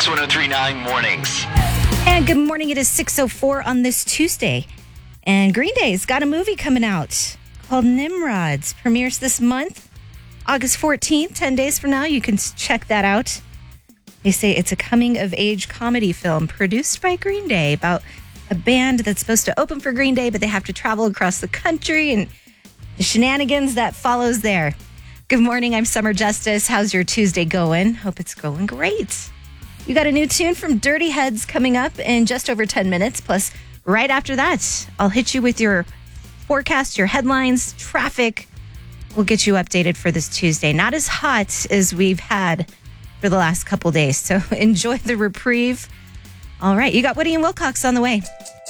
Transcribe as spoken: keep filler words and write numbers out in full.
Kicks one oh three point nine Mornings. And good morning. It is six oh four on this Tuesday. And Green Day's got a movie coming out called Nimrods. Premieres this month, August fourteenth, ten days from now. You can check that out. They say it's a coming-of-age comedy film produced by Green Day about a band that's supposed to open for Green Day, but they have to travel across the country and the shenanigans that follows there. Good morning. I'm Summer Justice. How's your Tuesday going? Hope it's going great. You got a new tune from Dirty Heads coming up in just over ten minutes. Plus, right after that, I'll hit you with your forecast, your headlines, traffic. We'll get you updated for this Tuesday. Not as hot as we've had for the last couple days. So enjoy the reprieve. All right. You got Woody and Wilcox on the way.